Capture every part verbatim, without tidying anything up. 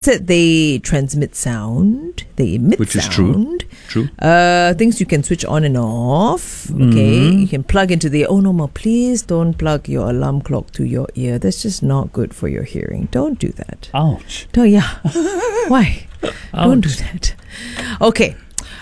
that they transmit sound, they emit Which is sound. true. True. Uh, things you can switch on and off. Okay, Mm. you can plug into the. Oh no, ma, please don't plug your alarm clock to your ear. That's just not good for your hearing. Don't do that. Ouch. Oh yeah, why? Don't do Ouch. that. Okay.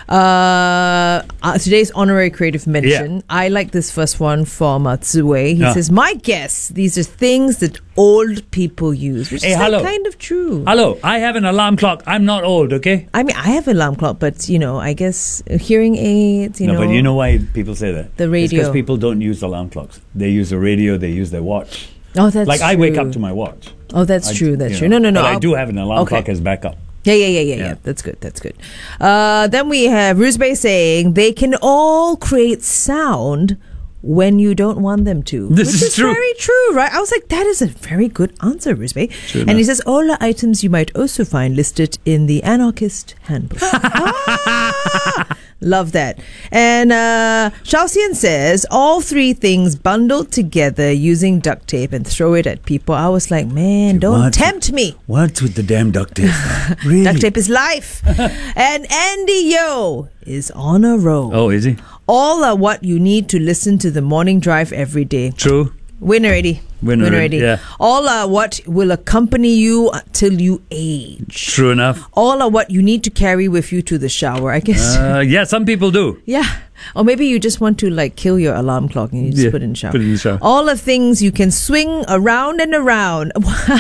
Uh, uh, today's honorary creative mention. Yeah. I like this first one from uh, Ziwei. He Yeah. says, "My guess, these are things that old people use," which Hey, is like hello. kind of true. Hello, I have an alarm clock. I'm not old, okay? I mean, I have an alarm clock, but you know, I guess uh, hearing aids. You no, know, but you know why people say that? The It's radio. because people don't use alarm clocks. They use the radio, they use their watch. Oh, that's like I wake true. up to my watch. Oh, that's I- true. That's you true. know, No, no, no. But I I'll- do have an alarm Okay. clock as backup. Yeah, yeah, yeah, yeah, yeah, Yeah. That's good. That's good. Uh, then we have Rusbay saying they can all create sound when you don't want them to. This which is true. very true, right? I was like, that is a very good answer, Rusbay. True and he enough. says all the items you might also find listed in the Anarchist Handbook. Ah! Love that. And uh, Xiaoxian says all three things bundled together using duct tape and throw it at people. I was like, man, don't What? tempt me. What's with the damn duct tape? Really? Duct tape is life. And Andy Yo is on a roll. Oh, is he? All are what you need to listen to the morning drive every day. True. Win already. Win already, yeah. All are what will accompany you until you age. True enough. All are what you need to carry with you to the shower, I guess. Uh, yeah, some people do. Yeah. Or maybe you just want to like kill your alarm clock and you just Yeah, put it in the shower. put it in the shower. All of things you can swing around and around.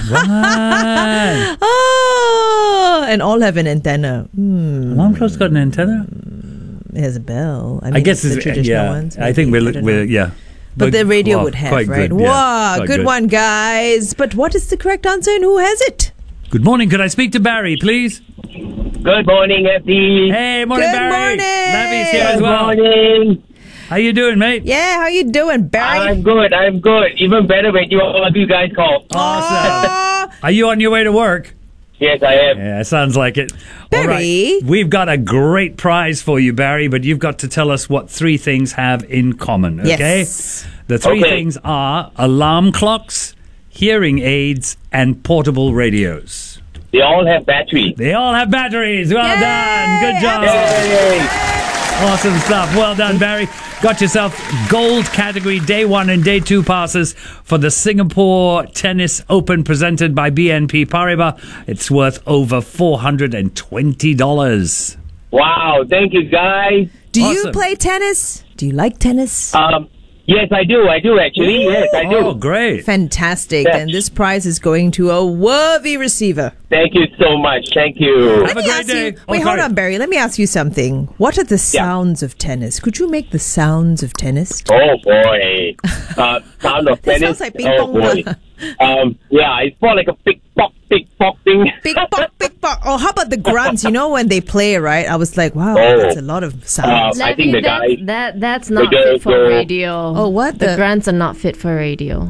What? Oh, and all have an antenna. Hmm. Alarm clock's got an antenna? It has a bell. I, I, mean, guess the it's, traditional yeah. ones. I think maybe, we're, don't we're know. yeah. But the radio wow, would have, quite right? Good, yeah, wow, quite good, one, guys. But what is the correct answer and who has it? Good morning. Could I speak to Barry, please? Good morning, F D. Hey, morning, Good Barry. morning. Levy's here as Good well. morning. How you doing, mate? Yeah, how you doing, Barry? I'm good. I'm good. Even better when you all of you guys call. Awesome. Aw, Are you on your way to work? Yes, I am. Yeah, sounds like it. Barry? All right. We've got a great prize for you, Barry, but you've got to tell us what three things have in common, okay? Yes. The three Okay. things are alarm clocks, hearing aids, and portable radios. They all have battery. They all have batteries. Well Yay! done. Good job. Yay! Awesome stuff. Well done, Barry. Got yourself gold category day one and day two passes for the Singapore Tennis Open presented by B N P Paribas. It's worth over four hundred twenty dollars. Wow, thank you, guys. Do you Awesome. play tennis? Do you like tennis? Um, yes, I do. I do, actually. Yes, I do. Oh, great. Fantastic. Yes. And this prize is going to a worthy receiver. Thank you so much. Thank you. Have a me great ask day. you, Oh, wait, hold sorry. on, Barry. Let me ask you something. What are the sounds of tennis? Could you make the sounds of tennis? Oh, boy. Uh, sound of That tennis. sounds like ping oh, pong. boy. Um, yeah, it's more like a big pop, big pop thing. Big pop, big pop. Oh, how about the grunts? You know when they play, right? I was like, wow, Oh. that's a lot of sounds. Uh, I think the that, guy- that that's not the- fit for the- radio. Oh, what? The, The- grunts are not fit for radio.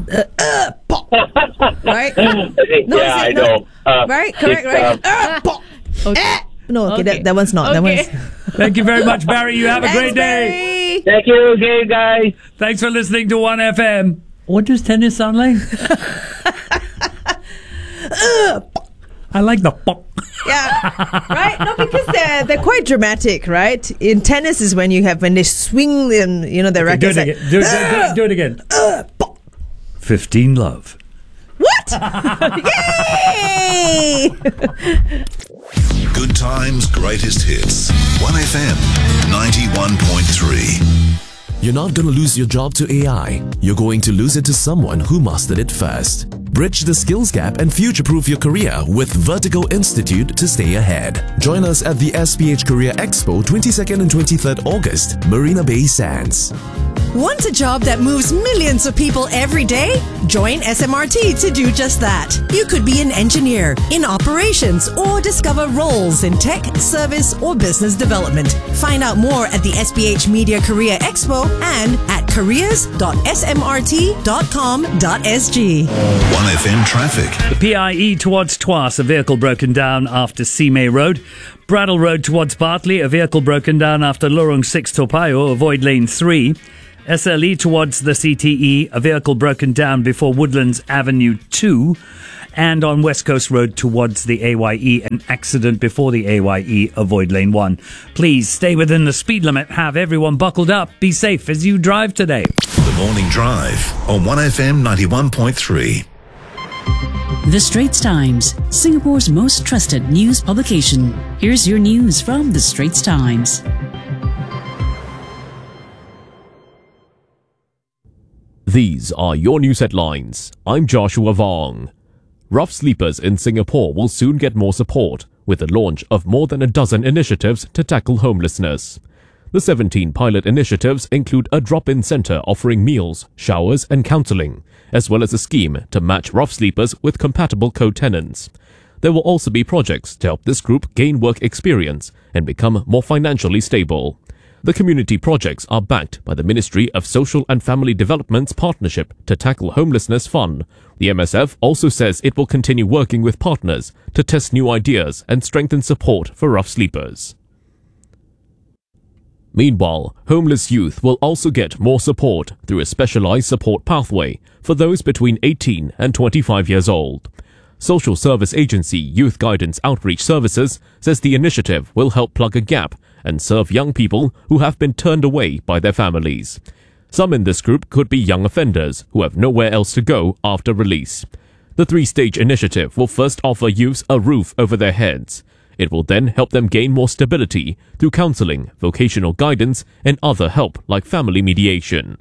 right? yeah, I is it not? know. Uh, Right? Correct, it's, right? um, Ah, pop. Eh. No, okay, Okay. That, that one's not. Okay. That one's. Thank you very much, Barry. You have a great day. Barry. Thank you, okay, guys. Thanks for listening to one F M. What does tennis sound like? I like the pop. Yeah, right? No, because they're they're quite dramatic, right? In tennis is when you have when they swing them, you know, the Okay, do rackets. it Like, again. Do, do, do, do it again. Fifteen love. what? Yay! Good times, greatest hits. one F M ninety-one point three. You're not going to lose your job to A I. You're going to lose it to someone who mastered it first. Bridge the skills gap and future-proof your career with Vertical Institute to stay ahead. Join us at the S P H Career Expo twenty-second and twenty-third August, Marina Bay Sands. Want a job that moves millions of people every day? Join S M R T to do just that. You could be an engineer, in operations, or discover roles in tech, service, or business development. Find out more at the S P H Media Career Expo and at careers dot s m r t dot com dot s g. one F M traffic. The P I E towards Tuas, a vehicle broken down after Simei Road. Brattle Road towards Bartley, a vehicle broken down after Lorong six Toa Payoh, avoid lane three. S L E towards the C T E, a vehicle broken down before Woodlands Avenue two. And on West Coast Road towards the A Y E, an accident before the A Y E. Avoid lane one. Please stay within the speed limit. Have everyone buckled up. Be safe as you drive today. The Morning Drive on one F M ninety-one point three. The Straits Times, Singapore's most trusted news publication. Here's your news from The Straits Times. These are your news headlines. I'm Joshua Vong. Rough sleepers in Singapore will soon get more support with the launch of more than a dozen initiatives to tackle homelessness. The seventeen pilot initiatives include a drop-in centre offering meals, showers and counselling, as well as a scheme to match rough sleepers with compatible co-tenants. There will also be projects to help this group gain work experience and become more financially stable. The community projects are backed by the Ministry of Social and Family Development's Partnership to Tackle Homelessness Fund. The M S F also says it will continue working with partners to test new ideas and strengthen support for rough sleepers. Meanwhile, homeless youth will also get more support through a specialized support pathway for those between eighteen and twenty-five years old. Social service agency Youth Guidance Outreach Services says the initiative will help plug a gap and serve young people who have been turned away by their families. Some in this group could be young offenders who have nowhere else to go after release. The three-stage initiative will first offer youths a roof over their heads. It will then help them gain more stability through counselling, vocational guidance, and other help like family mediation.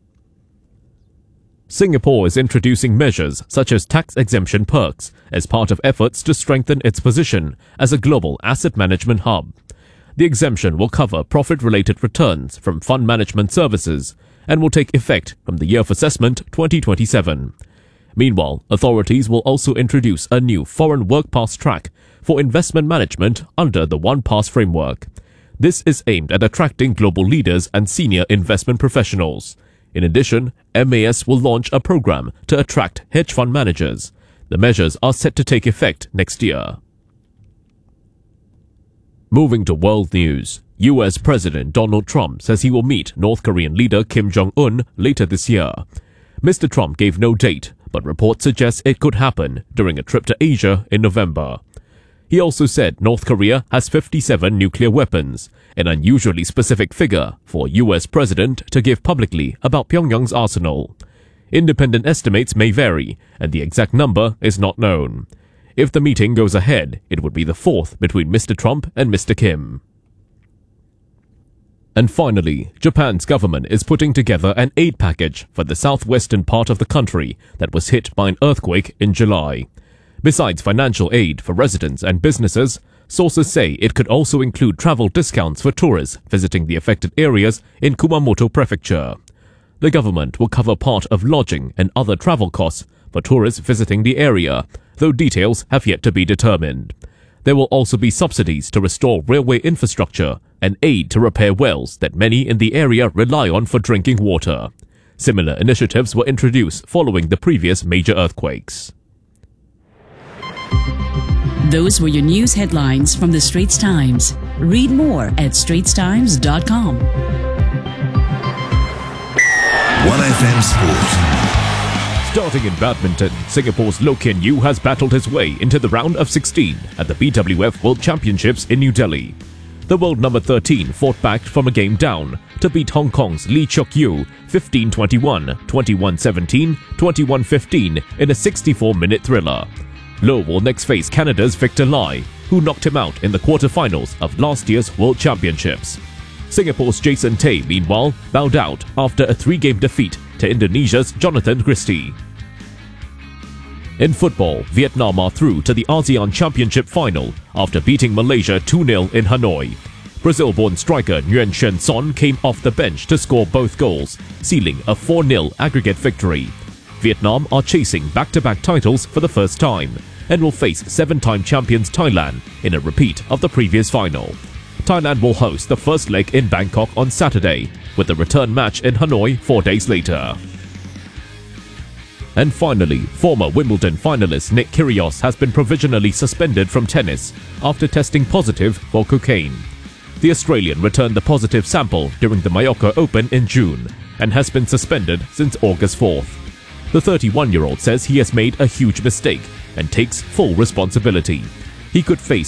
Singapore is introducing measures such as tax exemption perks as part of efforts to strengthen its position as a global asset management hub. The exemption will cover profit-related returns from fund management services and will take effect from the year of assessment twenty twenty-seven. Meanwhile, authorities will also introduce a new foreign work pass track for investment management under the One Pass framework. This is aimed at attracting global leaders and senior investment professionals. In addition, M A S will launch a program to attract hedge fund managers. The measures are set to take effect next year. Moving to world news, U S President Donald Trump says he will meet North Korean leader Kim Jong-un later this year. Mister Trump gave no date, but reports suggest it could happen during a trip to Asia in November. He also said North Korea has fifty-seven nuclear weapons, an unusually specific figure for a U S president to give publicly about Pyongyang's arsenal. Independent estimates may vary, and the exact number is not known. If the meeting goes ahead, it would be the fourth between Mister Trump and Mister Kim. And finally, Japan's government is putting together an aid package for the southwestern part of the country that was hit by an earthquake in July. Besides financial aid for residents and businesses, sources say it could also include travel discounts for tourists visiting the affected areas in Kumamoto Prefecture. The government will cover part of lodging and other travel costs for tourists visiting the area, though details have yet to be determined. There will also be subsidies to restore railway infrastructure and aid to repair wells that many in the area rely on for drinking water. Similar initiatives were introduced following the previous major earthquakes. Those were your news headlines from The Straits Times. Read more at straits times dot com. one F M Sport. Starting in badminton, Singapore's Loh Kean Yew has battled his way into the round of sixteen at the B W F World Championships in New Delhi. The world number thirteen fought back from a game down to beat Hong Kong's Lee Chok Yew fifteen twenty-one, twenty-one seventeen, twenty-one fifteen in a sixty-four minute thriller. Loh will next face Canada's Victor Lai, who knocked him out in the quarterfinals of last year's World Championships. Singapore's Jason Tay, meanwhile, bowed out after a three-game defeat to Indonesia's Jonathan Christie. In football, Vietnam are through to the ASEAN Championship final after beating Malaysia two nil in Hanoi. Brazil-born striker Nguyen Xuan Son came off the bench to score both goals, sealing a four nil aggregate victory. Vietnam are chasing back-to-back titles for the first time and will face seven-time champions Thailand in a repeat of the previous final. Thailand will host the first leg in Bangkok on Saturday, with the return match in Hanoi four days later. And finally, former Wimbledon finalist Nick Kyrgios has been provisionally suspended from tennis after testing positive for cocaine. The Australian returned the positive sample during the Mallorca Open in June and has been suspended since August fourth. The thirty-one-year-old says he has made a huge mistake and takes full responsibility. He could face